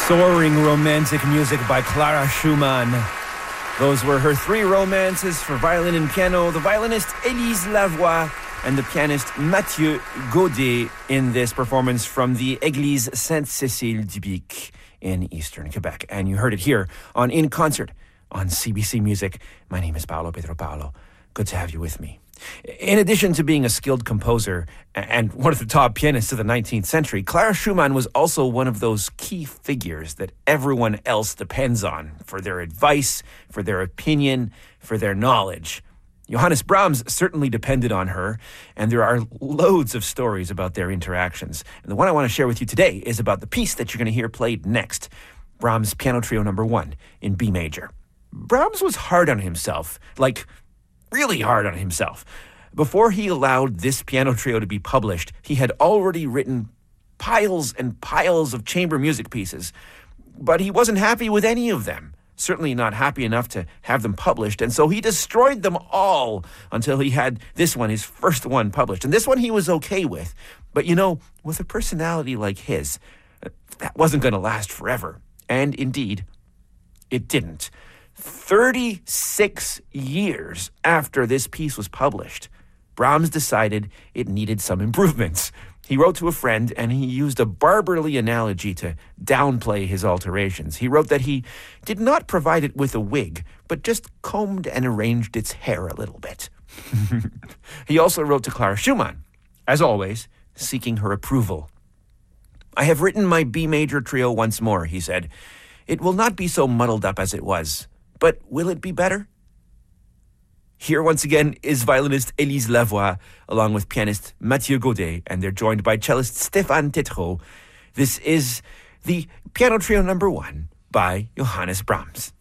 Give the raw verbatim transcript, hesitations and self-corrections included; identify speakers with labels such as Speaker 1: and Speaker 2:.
Speaker 1: Soaring romantic music by Clara Schumann. Those were her three romances for violin and piano, the violinist Élise Lavoie and the pianist Mathieu Gaudet in this performance from the Église Sainte-Cécile du Bic in eastern Quebec. And you heard it here on In Concert on C B C Music. My name is Paolo Pedro Paolo. Good to have you with me. In addition to being a skilled composer and one of the top pianists of the nineteenth century, Clara Schumann was also one of those key figures that everyone else depends on for their advice, for their opinion, for their knowledge. Johannes Brahms certainly depended on her, and there are loads of stories about their interactions. And the one I want to share with you today is about the piece that you're going to hear played next, Brahms' Piano Trio Number One in B major. Brahms was hard on himself, like really hard on himself. Before he allowed this piano trio to be published, he had already written piles and piles of chamber music pieces, but he wasn't happy with any of them. Certainly not happy enough to have them published, and so he destroyed them all until he had this one, his first one, published. And this one he was okay with. But you know, with a personality like his, that wasn't going to last forever. And indeed, it didn't. thirty-six years after this piece was published, Brahms decided it needed some improvements. He wrote to a friend, and he used a barberly analogy to downplay his alterations. He wrote that he did not provide it with a wig, but just combed and arranged its hair a little bit. He also wrote to Clara Schumann, as always, seeking her approval. "I have written my B major trio once more," he said. "It will not be so muddled up as it was. But will it be better?" Here once again is violinist Élise Lavoie, along with pianist Mathieu Gaudet, and they're joined by cellist Stéphane Tétrault. This is the Piano Trio Number One by Johannes Brahms.